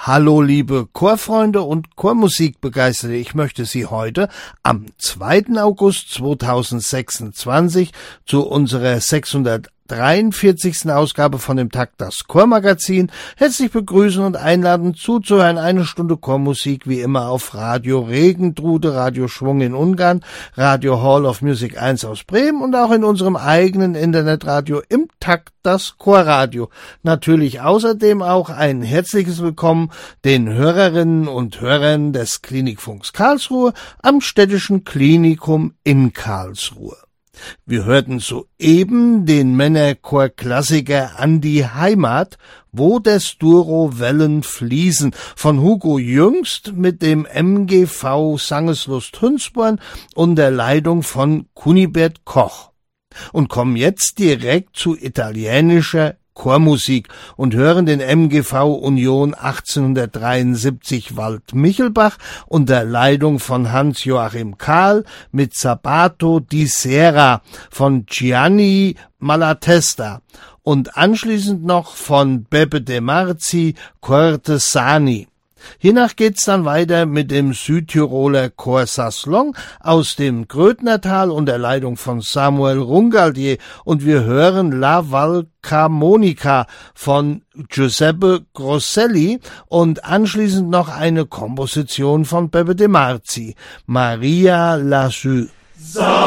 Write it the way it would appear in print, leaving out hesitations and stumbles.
Hallo liebe Chorfreunde und Chormusikbegeisterte, ich möchte Sie heute am 2. August 2026 zu unserer 643. Ausgabe von dem Takt das Chormagazin herzlich begrüßen und einladen zuzuhören. Eine Stunde Chormusik wie immer auf Radio Regentrude, Radio Schwung in Ungarn, Radio Hall of Music 1 aus Bremen und auch in unserem eigenen Internetradio im Takt das Chorradio. Natürlich außerdem auch ein herzliches Willkommen den Hörerinnen und Hörern des Klinikfunks Karlsruhe am Städtischen Klinikum in Karlsruhe. Wir hörten soeben den Männerchor-Klassiker An die Heimat, wo des Douro Wellen fließen, von Hugo Jüngst mit dem MGV Sangeslust Hünsborn und der Leitung von Kunibert Koch. Und kommen jetzt direkt zu italienischer Chormusik und hören den MGV Union 1873 Wald-Michelbach unter Leitung von Hans-Joachim Kahl mit Sabato di Sera von Gianni Malatesta und anschließend noch von Beppe De Marzi Cortesani. Hiernach geht's dann weiter mit dem Südtiroler Chor Saslong aus dem Grödnertal unter Leitung von Samuel Rungaldier und wir hören La Valcamonica von Giuseppe Grosselli und anschließend noch eine Komposition von Beppe De Marzi, Maria Lassù.